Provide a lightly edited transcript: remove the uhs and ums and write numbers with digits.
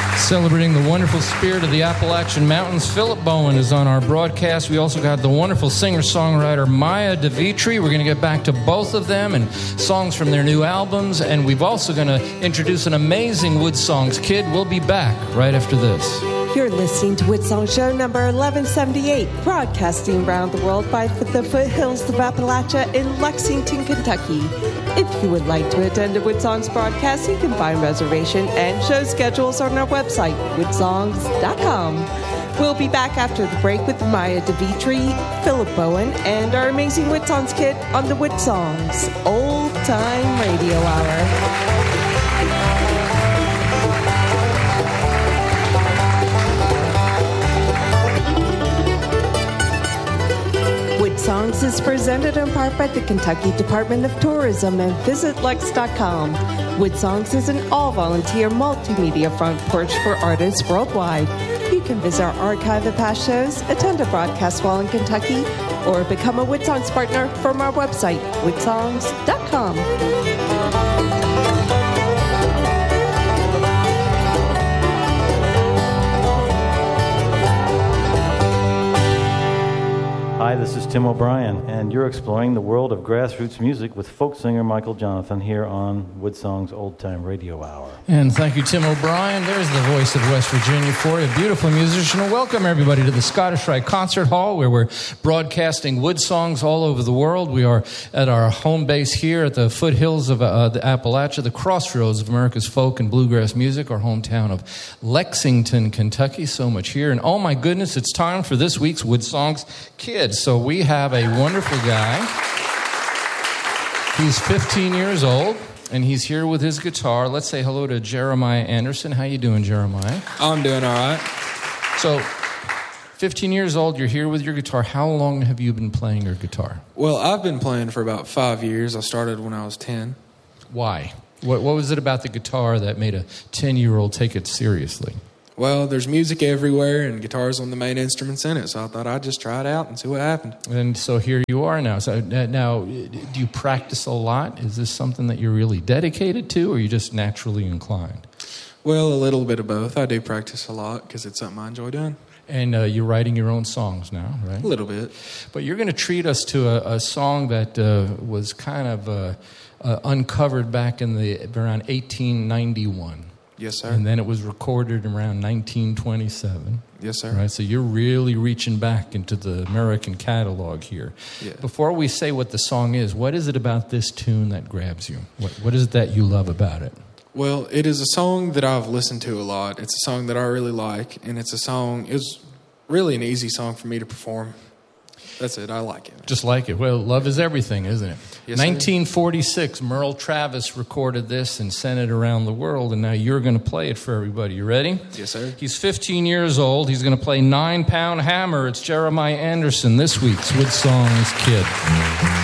Celebrating the wonderful spirit of the Appalachian Mountains, Philip Bowen is on our broadcast. We also got the wonderful singer-songwriter Maya DeVitri. We're going to get back to both of them and songs from their new albums. And we've also going to introduce an amazing Wood Songs kid. We'll be back right after this. You're listening to Wood Song Show number 1178, broadcasting around the world by the foothills of Appalachia in Lexington, Kentucky. If you would like to attend a Wood Songs broadcast, you can find reservation and show schedules on our website, woodsongs.com. We'll be back after the break with Maya DeVitri, Philip Bowen, and our amazing Wood Songs kid on the Wood Songs Old Time Radio Hour. Wood Songs is presented in part by the Kentucky Department of Tourism and visitlex.com. Wood Songs is an all-volunteer multimedia front porch for artists worldwide. You can visit our archive of past shows, attend a broadcast while in Kentucky, or become a Wood Songs partner from our website, woodsongs.com. Hi, this is Tim O'Brien, and you're exploring the world of grassroots music with folk singer Michael Jonathan here on Wood Song's Old Time Radio Hour. And thank you, Tim O'Brien. There's the voice of West Virginia for you, a beautiful musician. And welcome, everybody, to the Scottish Rite Concert Hall, where we're broadcasting Wood Songs all over the world. We are at our home base here at the foothills of the Appalachia, the crossroads of America's folk and bluegrass music, our hometown of Lexington, Kentucky. So much here. And oh, my goodness, it's time for this week's Wood Songs Kid. So we have a wonderful guy. He's 15 years old, and he's here with his guitar. Let's say hello to Jeremiah Anderson. How you doing, Jeremiah? I'm doing all right. So, 15 years old, you're here with your guitar. How long have you been playing your guitar? Well, I've been playing for about 5 years. I started when I was 10. Why? What was it about the guitar that made a 10-year-old take it seriously? Well, there's music everywhere, and guitar's one of the main instruments in it, so I thought I'd just try it out and see what happened. And so here you are now. So now, do you practice a lot? Is this something that you're really dedicated to, or are you just naturally inclined? Well, a little bit of both. I do practice a lot because it's something I enjoy doing. And you're writing your own songs now, right? A little bit. But you're going to treat us to a song that was kind of uncovered back in around 1891. Yes, sir. And then it was recorded around 1927. Yes, sir. Right, so you're really reaching back into the American catalog here. Yeah. Before we say what the song is, what is it about this tune that grabs you? What is it that you love about it? Well, it is a song that I've listened to a lot. It's a song that I really like, and it's really an easy song for me to perform. That's it. I like it. Just like it. Well, love is everything, isn't it? Yes, 1946, Merle Travis recorded this and sent it around the world, and now you're going to play it for everybody. You ready? Yes, sir. He's 15 years old. He's going to play 9 Pound Hammer. It's Jeremiah Anderson, this week's Wood Songs Kid.